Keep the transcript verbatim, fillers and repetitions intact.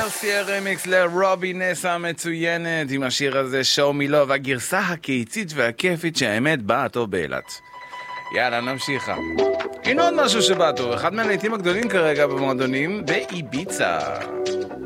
ארסיה רמיקס לרובי נסה המצוינת עם השיר הזה show me love, הגרסה הקיצית והכיפית שהאמת באה טוב באילת. יאללה נמשיכה. הנה עוד משהו שבא טוב, אחד מהלהיטים הגדולים כרגע במועדונים באיביצה.